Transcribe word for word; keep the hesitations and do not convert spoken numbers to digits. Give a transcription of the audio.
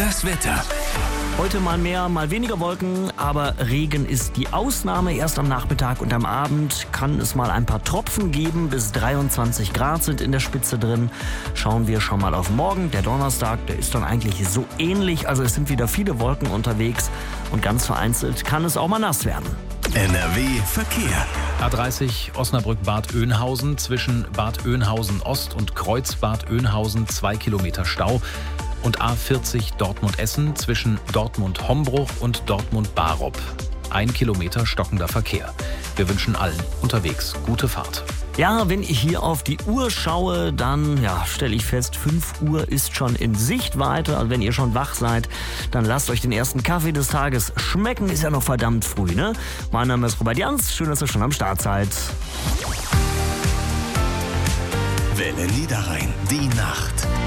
Das Wetter. Heute mal mehr, mal weniger Wolken, aber Regen ist die Ausnahme. Erst am Nachmittag und am Abend kann es mal ein paar Tropfen geben. Bis dreiundzwanzig Grad sind in der Spitze drin. Schauen wir schon mal auf morgen. Der Donnerstag, der ist dann eigentlich so ähnlich. Also es sind wieder viele Wolken unterwegs und ganz vereinzelt kann es auch mal nass werden. N R W Verkehr. A dreißig Osnabrück-Bad Oeynhausen zwischen Bad Oeynhausen Ost und Kreuzbad Oeynhausen zwei Kilometer Stau. Und A vierzig Dortmund-Essen zwischen Dortmund-Hombruch und Dortmund-Barop. Ein Kilometer stockender Verkehr. Wir wünschen allen unterwegs gute Fahrt. Ja, wenn ich hier auf die Uhr schaue, dann ja, stelle ich fest, fünf Uhr ist schon in Sichtweite. Also wenn ihr schon wach seid, dann lasst euch den ersten Kaffee des Tages schmecken. Ist ja noch verdammt früh, ne? Mein Name ist Robert Jans. Schön, dass ihr schon am Start seid. Welle Niederrhein. Die Nacht.